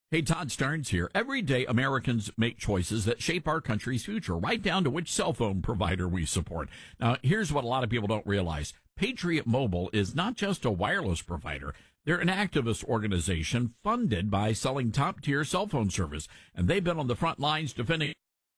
Hey, Todd Starnes here. Every day, Americans make choices that shape our country's future, right down to which cell phone provider we support. Now, here's what a lot of people don't realize. Patriot Mobile is not just a wireless provider. They're an activist organization funded by selling top-tier cell phone service, and they've been on the front lines defending.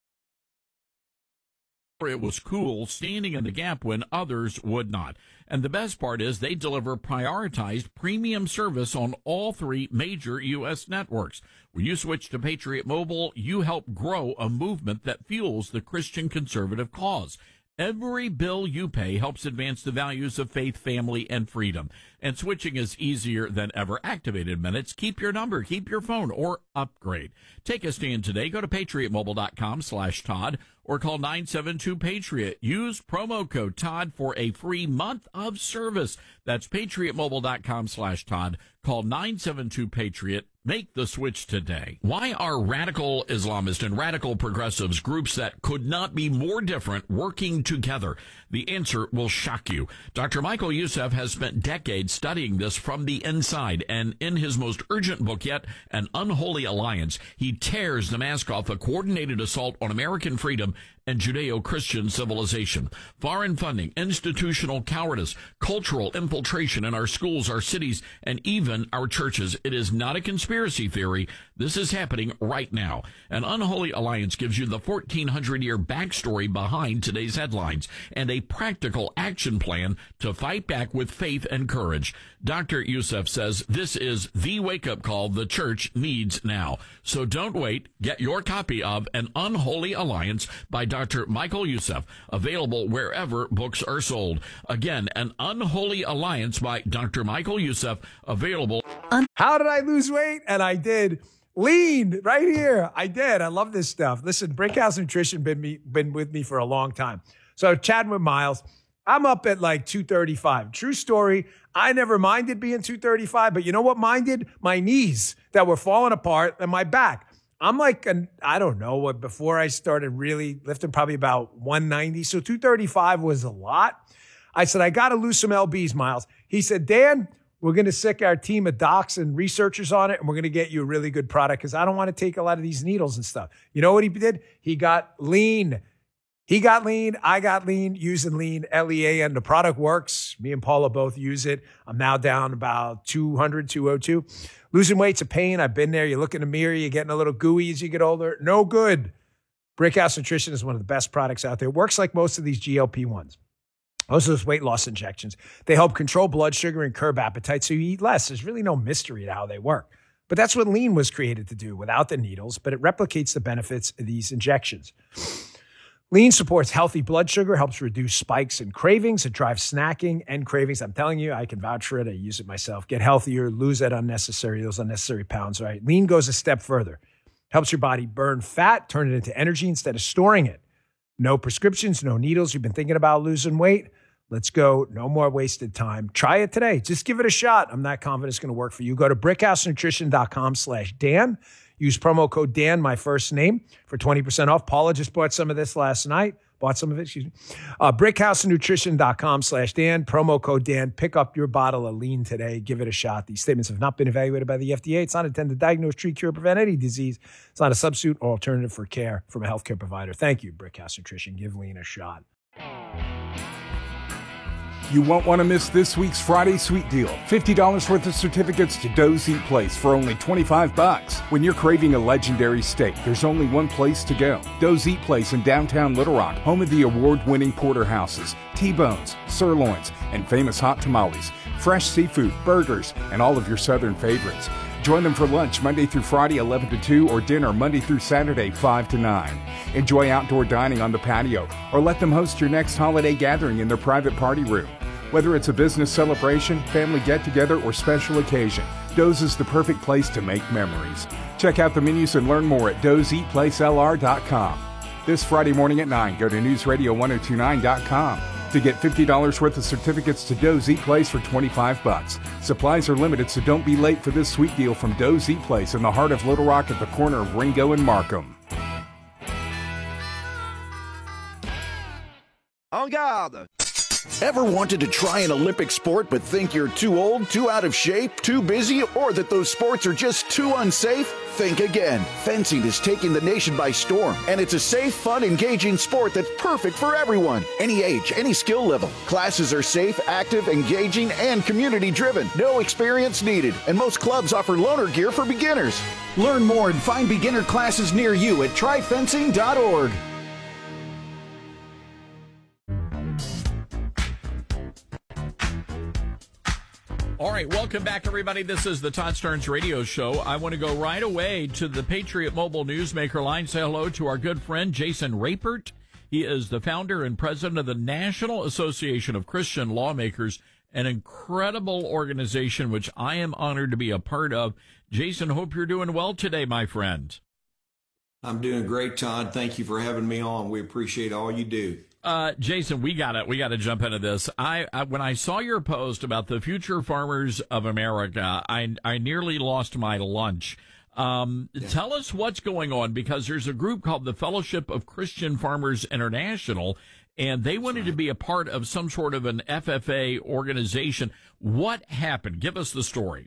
It was cool standing in the gap when others would not. And the best part is they deliver prioritized premium service on all three major U.S. networks. When you switch to Patriot Mobile, you help grow a movement that fuels the Christian conservative cause. Every bill you pay helps advance the values of faith, family, and freedom. And switching is easier than ever. Activated minutes. Keep your number, keep your phone, or upgrade. Take a stand today. Go to patriotmobile.com/Todd or call 972-PATRIOT. Use promo code Todd for a free month of service. That's patriotmobile.com/Todd. Call 972-PATRIOT. Make the switch today. Why are radical Islamists and radical progressives, groups that could not be more different, working together? The answer will shock you. Dr. Michael Youssef has spent decades studying this from the inside, and in his most urgent book yet, An Unholy Alliance, he tears the mask off a coordinated assault on American freedom and Judeo-Christian civilization. Foreign funding, institutional cowardice, cultural infiltration in our schools, our cities, and even our churches. It is not a conspiracy theory. This is happening right now. An Unholy Alliance gives you the 1,400-year backstory behind today's headlines and a practical action plan to fight back with faith and courage. Dr. Youssef says this is the wake-up call the church needs now. So don't wait. Get your copy of An Unholy Alliance by Dr. Michael Youssef, available wherever books are sold. Again, An Unholy Alliance by Dr. Michael Youssef, available. How did I lose weight? And I did. Lean right here. I did. I love this stuff. Listen, Brickhouse Nutrition been with me for a long time. So chatting with Miles, I'm up at like 235. True story. I never minded being 235, but you know what minded? My knees that were falling apart and my back. I'm like, I don't know what, before I started really lifting, probably about 190. So 235 was a lot. I said, I got to lose some LBs, Miles. He said, Dan, we're going to sick our team of docs and researchers on it, and we're going to get you a really good product because I don't want to take a lot of these needles and stuff. You know what he did? He got lean. He got lean. I got lean using lean, LEAN. The product works. Me and Paula both use it. I'm now down about 200, 202. Losing weight's a pain. I've been there. You look in the mirror, you're getting a little gooey as you get older. No good. Brickhouse Nutrition is one of the best products out there. It works like most of these GLP-1s. Most of those weight loss injections. They help control blood sugar and curb appetite so you eat less. There's really no mystery to how they work. But that's what lean was created to do without the needles, but it replicates the benefits of these injections. Lean supports healthy blood sugar, helps reduce spikes and cravings. It drives snacking and cravings. I'm telling you, I can vouch for it. I use it myself. Get healthier, lose those unnecessary pounds, right? Lean goes a step further. Helps your body burn fat, turn it into energy instead of storing it. No prescriptions, no needles. You've been thinking about losing weight? Let's go. No more wasted time. Try it today. Just give it a shot. I'm not confident it's going to work for you. Go to brickhousenutrition.com/Dan. Use promo code Dan, my first name, for 20% off. Paula just bought some of this last night. Brickhousenutrition.com/Dan. Promo code Dan. Pick up your bottle of lean today. Give it a shot. These statements have not been evaluated by the FDA. It's not intended to diagnose, treat, cure, prevent any disease. It's not a substitute or alternative for care from a healthcare provider. Thank you, Brickhouse Nutrition. Give lean a shot. You won't want to miss this week's Friday Sweet Deal. $50 worth of certificates to Doe's Eat Place for only $25. When you're craving a legendary steak, there's only one place to go. Doe's Eat Place in downtown Little Rock, home of the award-winning porterhouses, T-bones, sirloins, and famous hot tamales, fresh seafood, burgers, and all of your southern favorites. Join them for lunch Monday through Friday, 11 to 2, or dinner Monday through Saturday, 5 to 9. Enjoy outdoor dining on the patio, or let them host your next holiday gathering in their private party room. Whether it's a business celebration, family get-together, or special occasion, Doe's is the perfect place to make memories. Check out the menus and learn more at doeseatplacelr.com. This Friday morning at 9, go to newsradio1029.com to get $50 worth of certificates to Doe's Eat Place for $25. Supplies are limited, so don't be late for this sweet deal from Doe's Eat Place in the heart of Little Rock at the corner of Ringo and Markham. En garde! Ever wanted to try an Olympic sport but think you're too old, too out of shape, too busy, or that those sports are just too unsafe? Think again. Fencing is taking the nation by storm, and it's a safe, fun, engaging sport that's perfect for everyone. Any age, any skill level. Classes are safe, active, engaging, and community-driven. No experience needed, and most clubs offer loaner gear for beginners. Learn more and find beginner classes near you at tryfencing.org. All right, welcome back, everybody. This is the Todd Starnes Radio Show. I want to go right away to the Patriot Mobile Newsmaker line. Say hello to our good friend, Jason Rapert. He is the founder and president of the National Association of Christian Lawmakers, an incredible organization which I am honored to be a part of. Jason, hope you're doing well today, my friend. I'm doing great, Todd. Thank you for having me on. We appreciate all you do. Jason, we got to jump into this. I when I saw your post about the future farmers of America, I nearly lost my lunch. Tell us what's going on, because there's a group called the Fellowship of Christian Farmers International, and they wanted to be a part of some sort of an FFA organization. What happened? Give us the story.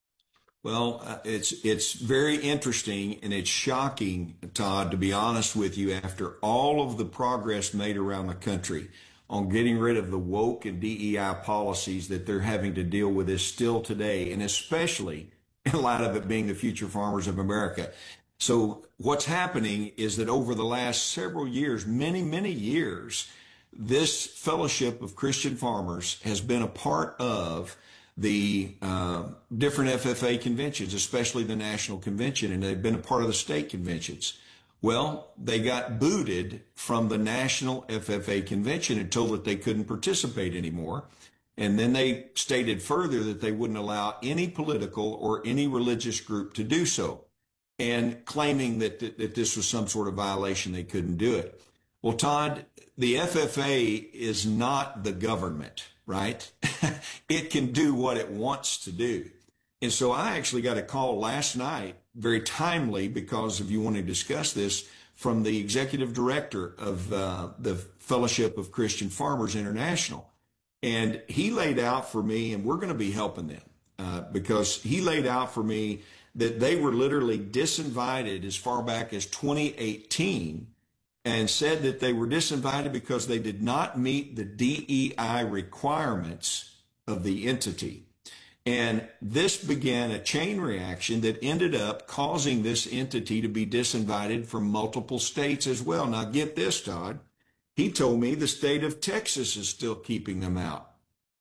Well, it's very interesting, and it's shocking, Todd, to be honest with you, after all of the progress made around the country on getting rid of the woke and DEI policies that they're having to deal with this still today, and especially in light of it being the future farmers of America. So what's happening is that over the last several years, many years, this Fellowship of Christian Farmers has been a part of the different FFA conventions, especially the national convention, and they've been a part of the state conventions. Well, they got booted from the national FFA convention and told that they couldn't participate anymore. And then they stated further that they wouldn't allow any political or any religious group to do so, and claiming that this was some sort of violation, they couldn't do it. Well, Todd, the FFA is not the government, right? It can do what it wants to do. And so I actually got a call last night, very timely, because if you want to discuss this, from the executive director of the Fellowship of Christian Farmers International. And he laid out for me, and we're going to be helping them, because he laid out for me that they were literally disinvited as far back as 2018, and said that they were disinvited because they did not meet the DEI requirements of the entity. And this began a chain reaction that ended up causing this entity to be disinvited from multiple states as well. Now get this, Todd. He told me the state of Texas is still keeping them out.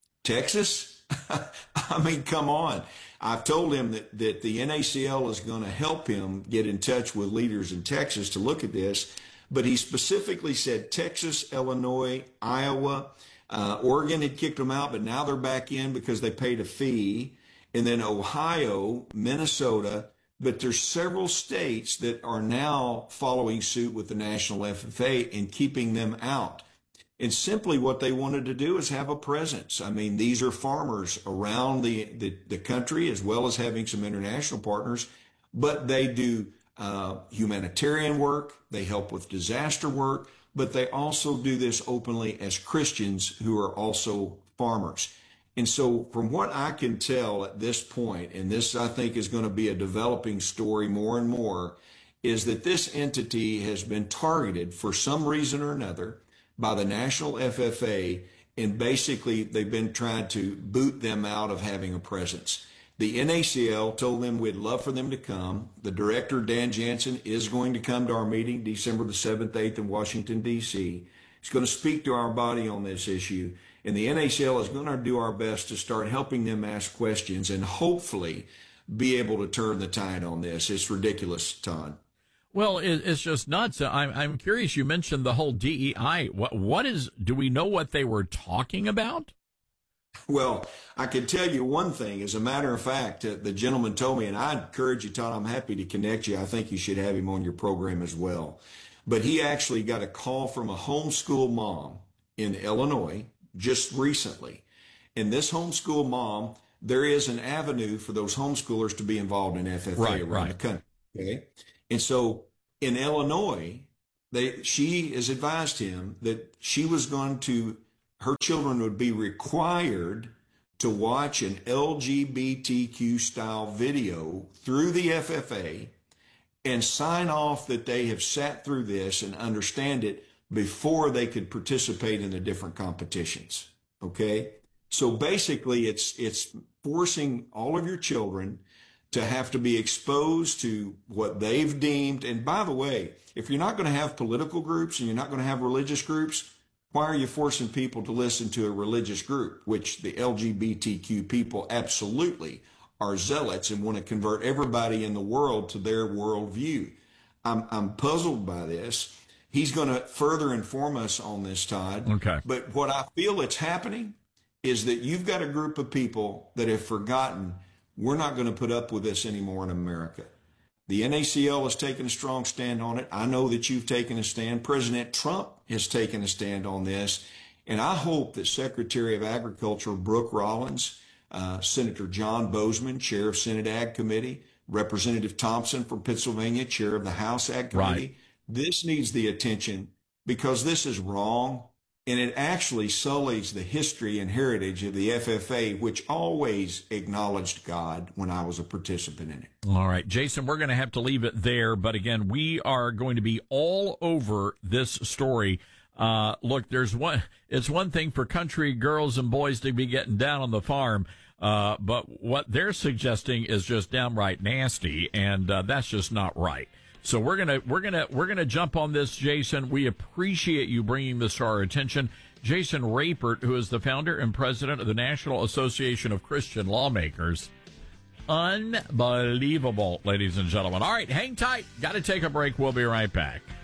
Texas? I mean, come on. I've told him that the NACL is going to help him get in touch with leaders in Texas to look at this. But he specifically said Texas, Illinois, Iowa, Oregon had kicked them out, but now they're back in because they paid a fee. And then Ohio, Minnesota, but there's several states that are now following suit with the National FFA and keeping them out. And simply what they wanted to do is have a presence. I mean, these are farmers around the country, as well as having some international partners, but they do humanitarian work, they help with disaster work, but they also do this openly as Christians who are also farmers. And so from what I can tell at this point, and this I think is going to be a developing story more and more, is that this entity has been targeted for some reason or another by the National FFA, and basically they've been trying to boot them out of having a presence. The NACL told them we'd love for them to come. The director, Dan Jansen, is going to come to our meeting December the 7th, 8th in Washington, D.C. He's going to speak to our body on this issue. And the NACL is going to do our best to start helping them ask questions and hopefully be able to turn the tide on this. It's ridiculous, Todd. Well, it's just nuts. I'm curious. You mentioned the whole DEI. Do we know what they were talking about? Well, I can tell you one thing. As a matter of fact, the gentleman told me, and I encourage you, Todd, I'm happy to connect you. I think you should have him on your program as well. But he actually got a call from a homeschool mom in Illinois just recently. And this homeschool mom, there is an avenue for those homeschoolers to be involved in FFA around the country. Okay. And so in Illinois, she has advised him that she was going to her children would be required to watch an LGBTQ style video through the FFA and sign off that they have sat through this and understand it before they could participate in the different competitions. Okay? So basically it's forcing all of your children to have to be exposed to what they've deemed. And by the way, if you're not going to have political groups and you're not going to have religious groups, why are you forcing people to listen to a religious group, which the LGBTQ people absolutely are zealots and want to convert everybody in the world to their worldview? I'm puzzled by this. He's going to further inform us on this, Todd. Okay. But what I feel it's happening is that you've got a group of people that have forgotten we're not going to put up with this anymore in America. The NACL has taken a strong stand on it. I know that you've taken a stand. President Trump has taken a stand on this. And I hope that Secretary of Agriculture Brooke Rollins, Senator John Bozeman, Chair of Senate Ag Committee, Representative Thompson from Pennsylvania, Chair of the House Ag Committee, Right. This needs the attention because this is wrong. And it actually sullies the history and heritage of the FFA, which always acknowledged God when I was a participant in it. All right, Jason, we're going to have to leave it there. But again, we are going to be all over this story. Look, it's one thing for country girls and boys to be getting down on the farm. But what they're suggesting is just downright nasty. And that's just not right. So we're gonna jump on this, Jason. We appreciate you bringing this to our attention. Jason Rapert, who is the founder and president of the National Association of Christian Lawmakers. Unbelievable, ladies and gentlemen. All right, hang tight. Got to take a break. We'll be right back.